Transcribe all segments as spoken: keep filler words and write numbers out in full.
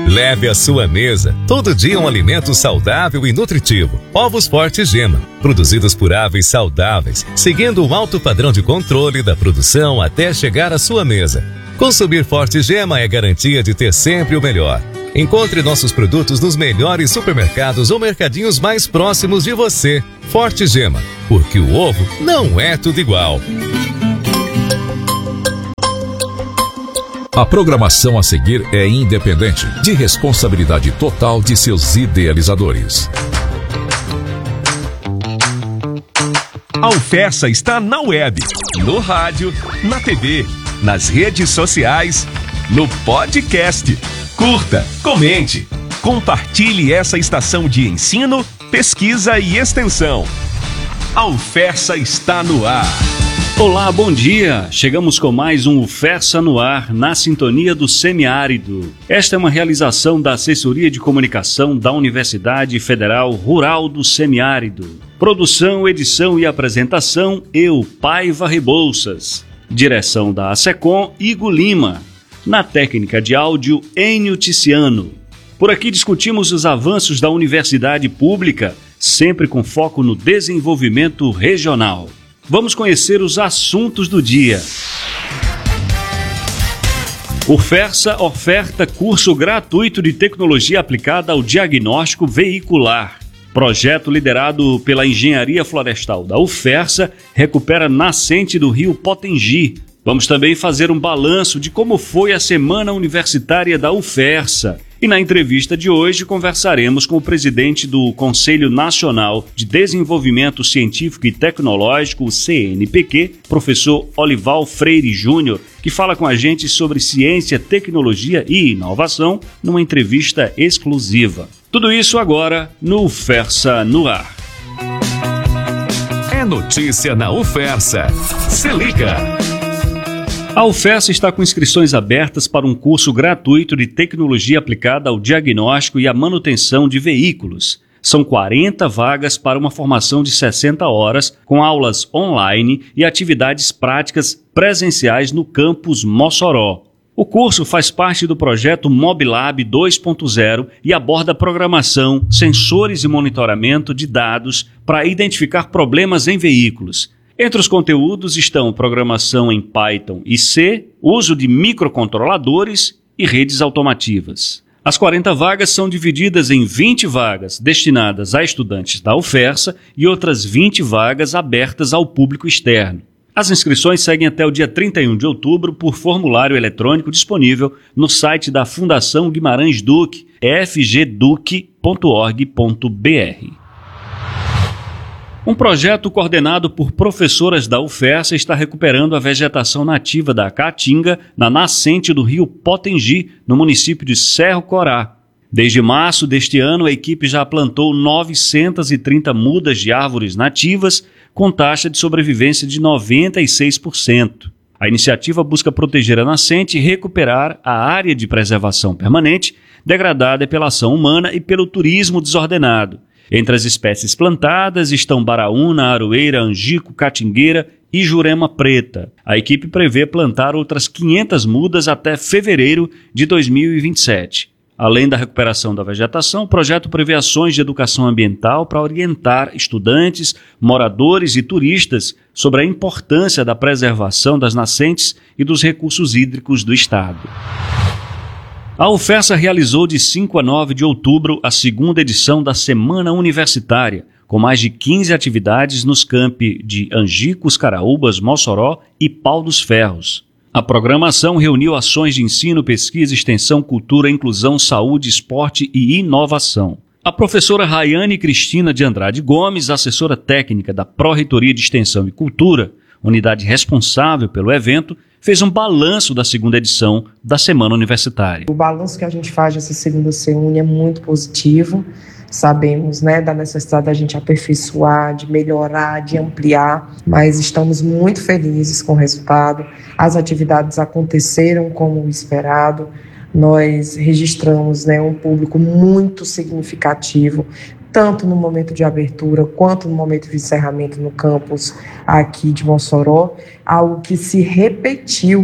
Leve à sua mesa todo dia um alimento saudável e nutritivo. Ovos Forte Gema, produzidos por aves saudáveis, seguindo um alto padrão de controle da produção até chegar à sua mesa. Consumir Forte Gema é garantia de ter sempre o melhor. Encontre nossos produtos nos melhores supermercados ou mercadinhos mais próximos de você. Forte Gema, porque o ovo não é tudo igual. A programação a seguir é independente, de responsabilidade total de seus idealizadores. A UFERSA está na web, no rádio, na T V, nas redes sociais, no podcast. Curta, comente, compartilhe essa estação de ensino, pesquisa e extensão. A UFERSA está no ar. Olá, bom dia! Chegamos com mais um UFERSA no ar, na sintonia do Semiárido. Esta é uma realização da Assessoria de Comunicação da Universidade Federal Rural do Semiárido. Produção, edição e apresentação, eu, Paiva Rebouças. Direção da ASECOM, Igor Lima. Na técnica de áudio, Enio Ticiano. Por aqui discutimos os avanços da universidade pública, sempre com foco no desenvolvimento regional. Vamos conhecer os assuntos do dia. UFERSA oferta curso gratuito de tecnologia aplicada ao diagnóstico veicular. Projeto liderado pela Engenharia Florestal da UFERSA recupera nascente do rio Potengi. Vamos também fazer um balanço de como foi a Semana Universitária da UFERSA. E na entrevista de hoje conversaremos com o presidente do Conselho Nacional de Desenvolvimento Científico e Tecnológico, o C N P Q, professor Olival Freire Júnior, que fala com a gente sobre ciência, tecnologia e inovação numa entrevista exclusiva. Tudo isso agora no UFERSA no ar. É notícia na UFERSA. Se liga! A UFERSA está com inscrições abertas para um curso gratuito de tecnologia aplicada ao diagnóstico e à manutenção de veículos. São quarenta vagas para uma formação de sessenta horas, com aulas online e atividades práticas presenciais no campus Mossoró. O curso faz parte do projeto Mobilab dois ponto zero e aborda programação, sensores e monitoramento de dados para identificar problemas em veículos. Entre os conteúdos estão programação em Python e C, uso de microcontroladores e redes automativas. As quarenta vagas são divididas em vinte vagas destinadas a estudantes da UFERSA e outras vinte vagas abertas ao público externo. As inscrições seguem até o dia trinta e um de outubro por formulário eletrônico disponível no site da Fundação Guimarães Duque, f g duque ponto org ponto b r. Um projeto coordenado por professoras da UFERSA está recuperando a vegetação nativa da caatinga na nascente do rio Potengi, no município de Cerro Corá. Desde março deste ano, a equipe já plantou novecentas e trinta mudas de árvores nativas, com taxa de sobrevivência de noventa e seis por cento. A iniciativa busca proteger a nascente e recuperar a área de preservação permanente, degradada pela ação humana e pelo turismo desordenado. Entre as espécies plantadas estão baraúna, aroeira, angico, catingueira e jurema preta. A equipe prevê plantar outras quinhentas mudas até fevereiro de dois mil e vinte e sete. Além da recuperação da vegetação, o projeto prevê ações de educação ambiental para orientar estudantes, moradores e turistas sobre a importância da preservação das nascentes e dos recursos hídricos do estado. A UFERSA realizou de cinco a nove de outubro a segunda edição da Semana Universitária, com mais de quinze atividades nos campi de Angicos, Caraúbas, Mossoró e Pau dos Ferros. A programação reuniu ações de ensino, pesquisa, extensão, cultura, inclusão, saúde, esporte e inovação. A professora Rayane Cristina de Andrade Gomes, assessora técnica da Pró-Reitoria de Extensão e Cultura, unidade responsável pelo evento, fez um balanço da segunda edição da Semana Universitária. O balanço que a gente faz dessa segunda SEUNE é muito positivo. Sabemos, né, da necessidade da gente aperfeiçoar, de melhorar, de ampliar, mas estamos muito felizes com o resultado. As atividades aconteceram como esperado. Nós registramos, né, um público muito significativo, tanto no momento de abertura quanto no momento de encerramento no campus aqui de Mossoró, algo que se repetiu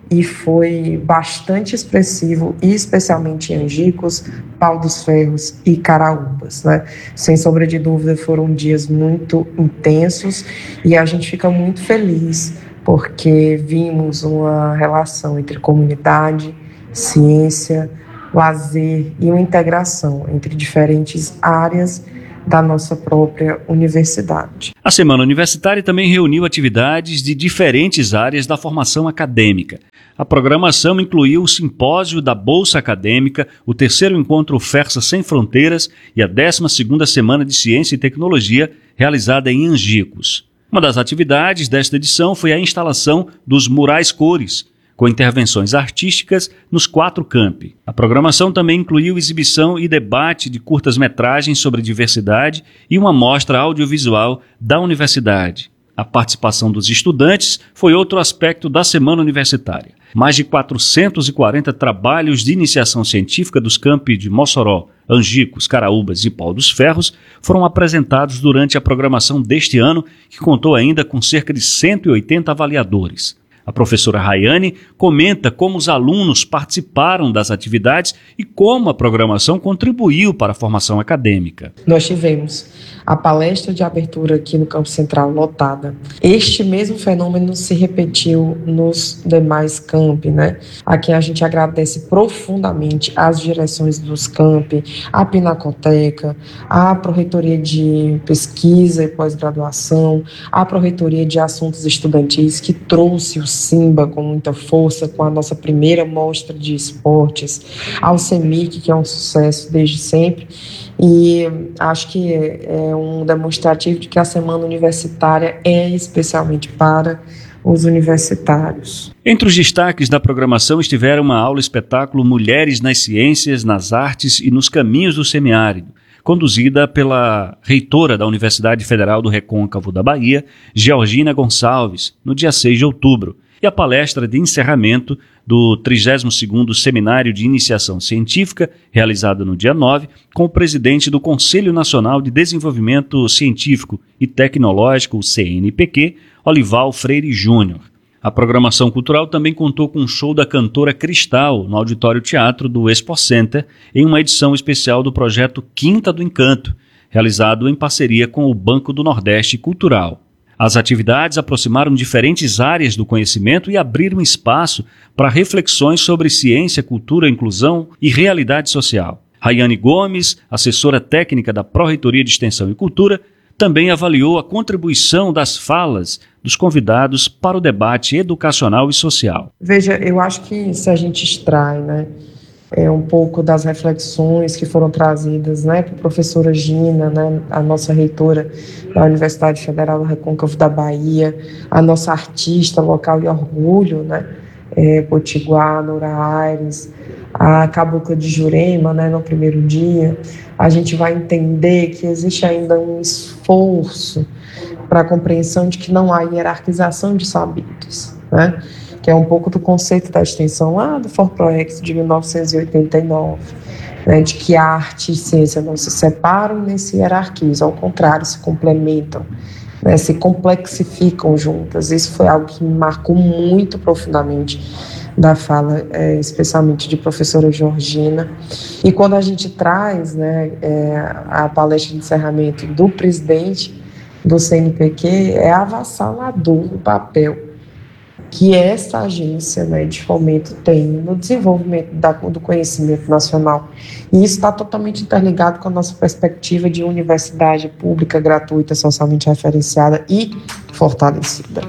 e foi bastante expressivo, e especialmente em Angicos, Pau dos Ferros e Caraúbas, né? Sem sombra de dúvida, foram dias muito intensos e a gente fica muito feliz porque vimos uma relação entre comunidade, ciência, lazer e uma integração entre diferentes áreas da nossa própria universidade. A Semana Universitária também reuniu atividades de diferentes áreas da formação acadêmica. A programação incluiu o simpósio da Bolsa Acadêmica, o terceiro encontro Fersa Sem Fronteiras e a décima segunda Semana de Ciência e Tecnologia, realizada em Angicos. Uma das atividades desta edição foi a instalação dos Murais Cores, com intervenções artísticas nos quatro campi. A programação também incluiu exibição e debate de curtas-metragens sobre diversidade e uma mostra audiovisual da universidade. A participação dos estudantes foi outro aspecto da Semana Universitária. Mais de quatrocentos e quarenta trabalhos de iniciação científica dos campi de Mossoró, Angicos, Caraúbas e Pau dos Ferros foram apresentados durante a programação deste ano, que contou ainda com cerca de cento e oitenta avaliadores. A professora Rayane comenta como os alunos participaram das atividades e como a programação contribuiu para a formação acadêmica. Nós tivemos a palestra de abertura aqui no Campo Central lotada. Este mesmo fenômeno se repetiu nos demais campi, né? Aqui a gente agradece profundamente as direções dos campi, a Pinacoteca, a Pró-Reitoria de Pesquisa e Pós-Graduação, a Pró-Reitoria de Assuntos Estudantis, que trouxe o Simba com muita força, com a nossa primeira mostra de esportes, ao CEMIC, que é um sucesso desde sempre, e acho que é um demonstrativo de que a Semana Universitária é especialmente para os universitários. Entre os destaques da programação estiveram uma aula-espetáculo Mulheres nas Ciências, nas Artes e nos Caminhos do Semiárido, conduzida pela reitora da Universidade Federal do Recôncavo da Bahia, Georgina Gonçalves, no dia seis de outubro, e a palestra de encerramento do trigésimo segundo Seminário de Iniciação Científica, realizada no dia nove, com o presidente do Conselho Nacional de Desenvolvimento Científico e Tecnológico, o C N P Q, Olival Freire Júnior. A programação cultural também contou com um show da cantora Cristal, no Auditório Teatro do Expo Center, em uma edição especial do projeto Quinta do Encanto, realizado em parceria com o Banco do Nordeste Cultural. As atividades aproximaram diferentes áreas do conhecimento e abriram espaço para reflexões sobre ciência, cultura, inclusão e realidade social. Rayane Gomes, assessora técnica da Pró-Reitoria de Extensão e Cultura, também avaliou a contribuição das falas dos convidados para o debate educacional e social. Veja, eu acho que se a gente extrai, né, é um pouco das reflexões que foram trazidas, né, para a professora Gina, né, a nossa reitora da Universidade Federal do Recôncavo da Bahia, a nossa artista local de orgulho, né, é, Potiguar, Nora Aires, a Cabocla de Jurema, né, no primeiro dia, a gente vai entender que existe ainda um esforço para a compreensão de que não há hierarquização de saberes, né, que é um pouco do conceito da extensão lá do FORPROEX de mil novecentos e oitenta e nove, né, de que arte e ciência não se separam nem se hierarquizam, ao contrário, se complementam, né, se complexificam juntas. Isso foi algo que me marcou muito profundamente da fala, é, especialmente de professora Georgina. E quando a gente traz, né, é, a palestra de encerramento do presidente do C N P Q, é avassalador o papel que essa agência, né, de fomento tem no desenvolvimento da, do conhecimento nacional. E isso está totalmente interligado com a nossa perspectiva de universidade pública, gratuita, socialmente referenciada e fortalecida.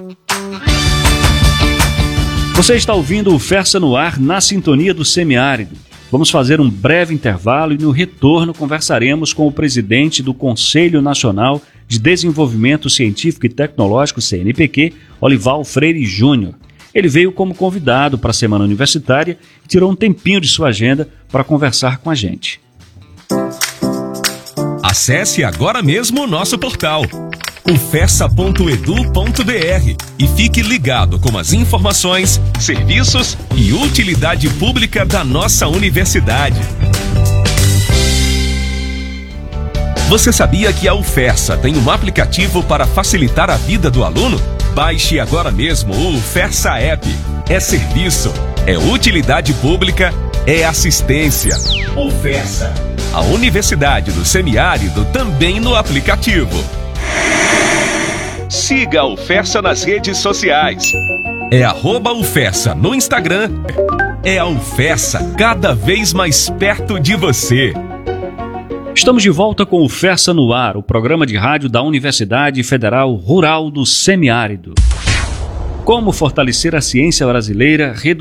Você está ouvindo o Fersa no Ar, na sintonia do Semiárido. Vamos fazer um breve intervalo e no retorno conversaremos com o presidente do Conselho Nacional de Desenvolvimento Científico e Tecnológico, C N P Q, Olival Freire Júnior. Ele veio como convidado para a Semana Universitária e tirou um tempinho de sua agenda para conversar com a gente. Acesse agora mesmo o nosso portal, o fersa ponto edu ponto br, e fique ligado com as informações, serviços e utilidade pública da nossa universidade. Você sabia que a UFERSA tem um aplicativo para facilitar a vida do aluno? Baixe agora mesmo o UFESA App. É serviço, é utilidade pública, é assistência. UFESA, a Universidade do Semiárido, também no aplicativo. Siga a UFESA nas redes sociais. É arroba UFESA no Instagram. É a UFESA, cada vez mais perto de você. Estamos de volta com o UFESA no ar, o programa de rádio da Universidade Federal Rural do Semiárido. Como fortalecer a ciência brasileira,